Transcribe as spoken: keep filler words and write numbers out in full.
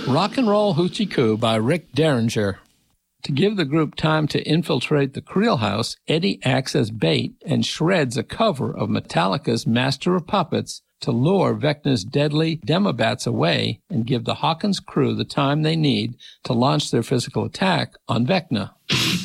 Rock and Roll Hoochie Coo by Rick Derringer. To give the group time to infiltrate the Creel house, Eddie acts as bait and shreds a cover of Metallica's Master of Puppets to lure Vecna's deadly Demobats away and give the Hawkins crew the time they need to launch their physical attack on Vecna.